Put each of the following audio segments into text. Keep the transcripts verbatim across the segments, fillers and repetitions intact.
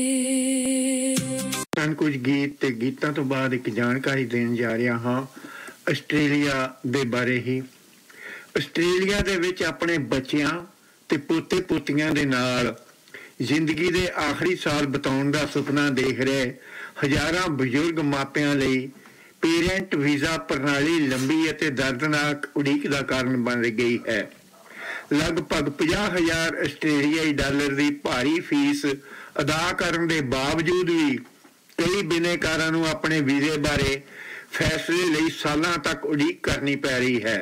कुछ गीत ते गीतां तो बाद एक जानकारी देन जा रहा हाँ आस्ट्रेलिया दे बारे ही। आस्ट्रेलिया दे विच अपने बच्चियां ते पोते पोतियां दे नाल जिंदगी दे आखिरी साल बिताउण दा सुपना देख रहे हज़ारां बजुर्ग मापियां लई पेरेंट वीज़ा प्रणाली लंबी अते दर्दनाक उड़ीक दा कारण बन गई है। लगभग पचास हज़ार आस्ट्रेलियाई डॉलर की भारी फीस अदा करने के बावजूद भी कई बिनेकारां नूं अपने वीज़े बारे फैसले लई सालां तक उड़ीक करनी पै रही है।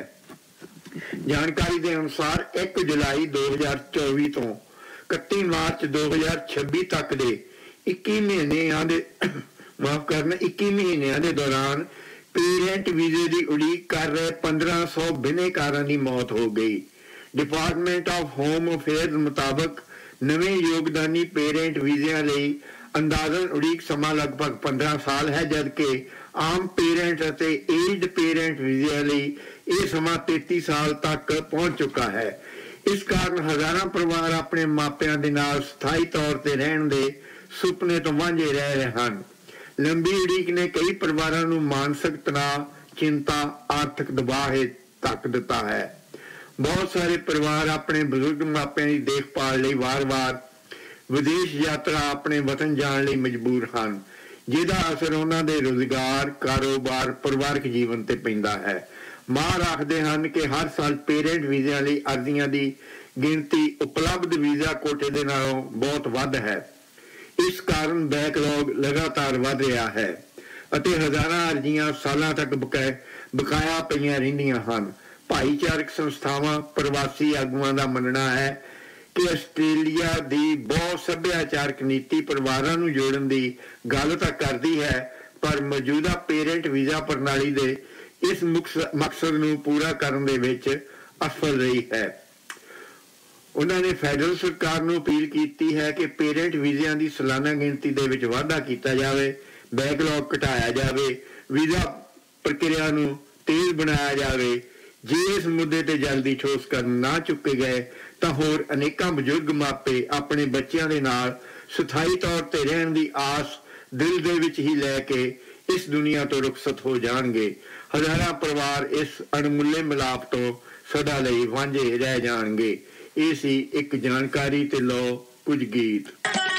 जानकारी के अनुसार एक जुलाई दो हज़ार चौबी तो इकत्ती मार्च दो हज़ार छब्बी तक दे इक्की महीनिਆਂ ਦੇ माफ करना इक्की महीनिਆਂ ਦੇ दौरान पेरेंट वीज़े की उड़ीक कर रहे पंद्रह सौ बिनेकारां की मौत हो गई। डिपार्टमेंट ऑफ होम अफेयर्स मुताबिक नवे योगदानी पेरेंट वीज़िਆਂ ਲਈ अंदाजन उड़ीक समा लगभग पंद्रह साल है, जबकि आम पेरेंट ਅਤੇ एज्ड पेरेंट वीज़िਆਂ ਲਈ ਇਹ ਸਮਾਂ तैंतीस साल तक पहुंच चुका है। इस कारण हजारों परिवार अपने मापिਆਂ ਦੇ ਨਾਲ ਸਥਾਈ तौर ਤੇ ਰਹਿਣ ਦੇ ਸੁਪਨੇ ਤੋਂ ਵਾਂਝੇ ਰਹਿ ਰਹੇ ਹਨ। लंबी उड़ीक ने कई परिवारों को मानसिक तनाव, चिंता, आर्थिक दबाव तक दिता है। बहुत सारे परिवार अपने बजुर्ग मापिਆਂ की देखभाल ਲਈ वार-वार विदेश यात्रा अपने वतन जाने ਲਈ मजबूर हैं, जिसका असर उन्होंने रोजगार, कारोबार, परिवारक जीवन ते पैंदा है। मां रखते हैं कि हर साल पेरेंट वीज़िਆਂ ਲਈ अर्जियां की गिनती उपलब्ध वीज़ा कोटे के नालों बहुत वध है। इस कारण बैकलॉग लगातार वध रहा है ਅਤੇ हजारां अर्जियां सालां तक बकाया बकाया पईयां रहिंदियां ਹਨ। भाईचारक संस्थावां, प्रवासी आगूआं का मनना है कि आस्ट्रेलिया की बहुत सभ्याचारक नीति परिवारां नूं जोड़न की गल तां करदी है, पर मौजूदा पेरेंट वीज़ा प्रणाली के इस मकसद नूं पूरा करन दे विच असफल रही है। उन्होंने फैडरल सरकार को अपील की है कि पेरेंट वीज़िਆਂ की सालाना गिनती के विच वाधा किया जाए, बैकलॉग घटाया जाए, वीज़ा प्रक्रिया को तेज बनाया जाए। जे इस मुद्दे ते जल्दी ठोस कदम ना चुके गए तो होर अनेकां बजुर्ग मापे अपने बच्चों के नाल स्थाई तौर पर रहने की आस दिल दे विच ही लैके इस दुनिया तो रुखसत हो जाएंगे। हजारां परिवार इस अणमुल्ले मिलाप तो सदा लई वांझे रह जाएंगे। ਇਹ ਸੀ ਇੱਕ ਜਾਣਕਾਰੀ ਤੇ ਲਓ ਕੁਝ ਗੀਤ।